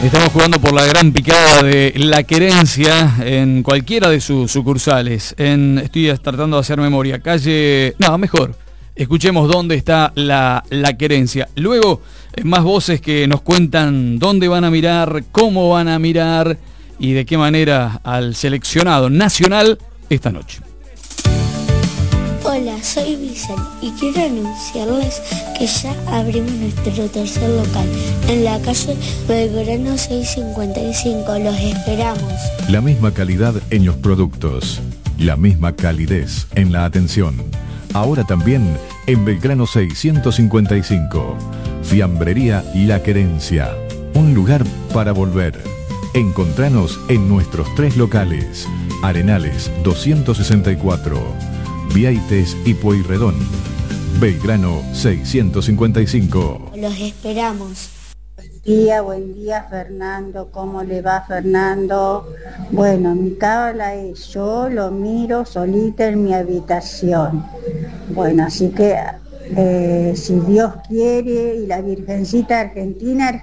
Estamos jugando por la gran picada de La Querencia en cualquiera de sus sucursales. Estoy tratando de hacer memoria. Calle... No, mejor. Escuchemos dónde está la Querencia. Luego, más voces que nos cuentan dónde van a mirar, cómo van a mirar y de qué manera al seleccionado nacional esta noche. Hola, soy Vicente y quiero anunciarles que ya abrimos nuestro tercer local en la calle Belgrano 655. Los esperamos. La misma calidad en los productos, la misma calidez en la atención. Ahora también en Belgrano 655. Fiambrería La Querencia. Un lugar para volver. Encontranos en nuestros 3 locales. Arenales 264. Vieites y Pueyrredón. Belgrano 655. Los esperamos. Buen día Fernando, ¿cómo le va Fernando? Bueno, mi cábala es yo lo miro solita en mi habitación. Bueno, así que si Dios quiere y la Virgencita Argentina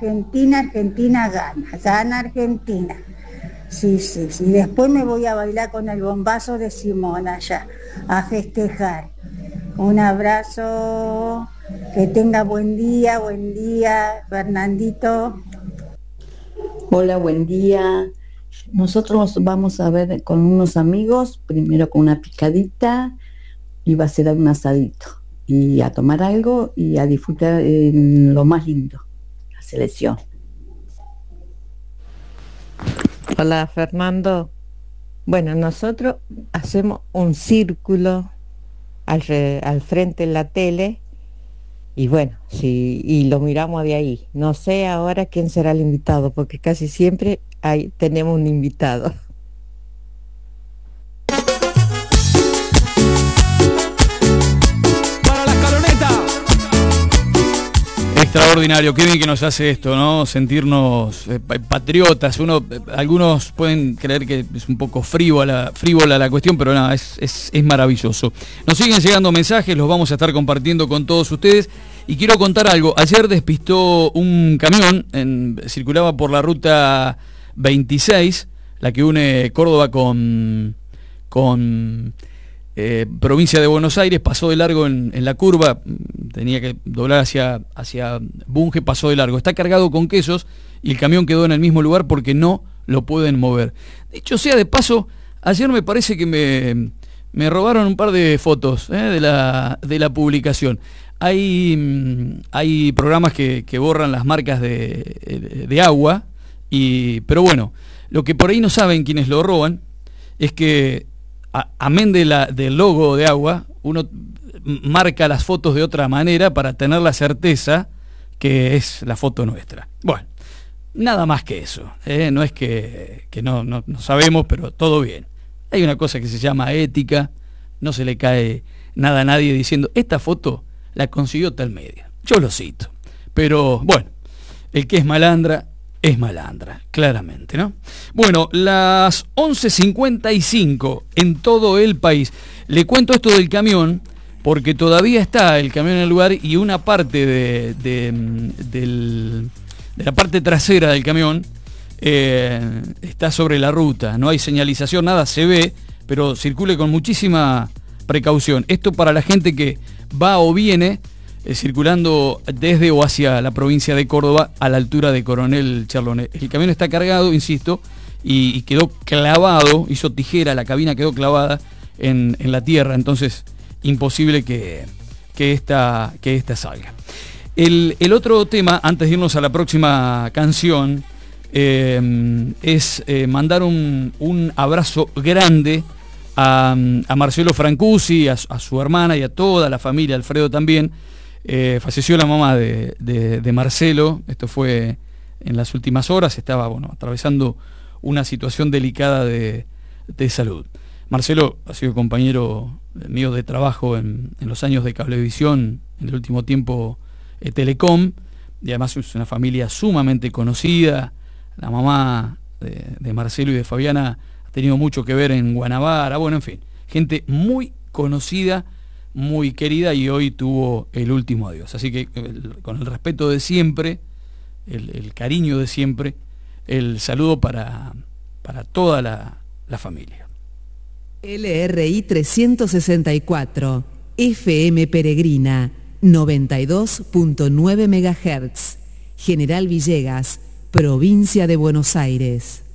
gana Argentina. Sí, después me voy a bailar con el bombazo de Simón allá, a festejar. Un abrazo, que tenga buen día, Fernandito. Hola, buen día. Nosotros vamos a ver con unos amigos, primero con una picadita, y va a ser un asadito, y a tomar algo y a disfrutar lo más lindo, la selección. Hola Fernando. Bueno, nosotros hacemos un círculo al frente en la tele y bueno, y lo miramos de ahí. No sé ahora quién será el invitado, porque casi siempre tenemos un invitado. Extraordinario, qué bien que nos hace esto, ¿no? Sentirnos patriotas. Algunos pueden creer que es un poco frívola la cuestión, pero nada, es maravilloso. Nos siguen llegando mensajes, los vamos a estar compartiendo con todos ustedes. Y quiero contar algo. Ayer despistó un camión, circulaba por la ruta 26, la que une Córdoba con provincia de Buenos Aires, pasó de largo en la curva, tenía que doblar hacia Bunge, pasó de largo. Está cargado con quesos y el camión quedó en el mismo lugar porque no lo pueden mover. Dicho sea de paso, ayer me parece que me robaron un par de fotos de la publicación. Hay programas que borran las marcas de agua, pero bueno, lo que por ahí no saben quienes lo roban es que amén del logo de agua, uno marca las fotos de otra manera para tener la certeza que es la foto nuestra. Bueno, nada más que eso, no es que no sabemos, pero todo bien. Hay una cosa que se llama ética, no se le cae nada a nadie diciendo, esta foto la consiguió tal media. Yo lo cito, pero bueno, el que es malandra, claramente, ¿no? Bueno, las 11:55 en todo el país. Le cuento esto del camión, porque todavía está el camión en el lugar y una parte de la parte trasera del camión está sobre la ruta. No hay señalización, nada se ve, pero circule con muchísima precaución. Esto para la gente que va o viene circulando desde o hacia la provincia de Córdoba a la altura de Coronel Charloné. El camión está cargado, insisto, y quedó clavado, hizo tijera, la cabina quedó clavada en la tierra, entonces imposible que esta salga. El otro tema, antes de irnos a la próxima canción, es mandar un abrazo grande a Marcelo Francucci, a su hermana y a toda la familia, Alfredo también. Falleció la mamá de Marcelo, esto fue en las últimas horas, estaba atravesando una situación delicada de salud. Marcelo ha sido compañero mío de trabajo en los años de Cablevisión, en el último tiempo Telecom, y además es una familia sumamente conocida. La mamá de Marcelo y de Fabiana ha tenido mucho que ver en Guanabara, bueno, en fin, gente muy conocida, muy querida, y hoy tuvo el último adiós. Así que con el respeto de siempre, el cariño de siempre, el saludo para toda la familia. LRI 364, FM Peregrina, 92.9 MHz, General Villegas, provincia de Buenos Aires.